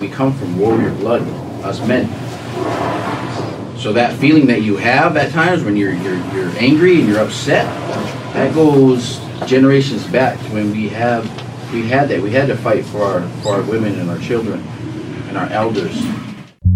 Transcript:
We come from warrior blood, us men. So that feeling that you have at times when you're angry and you're upset, that goes generations back to when we had that. We had to fight for our women and our children and our elders.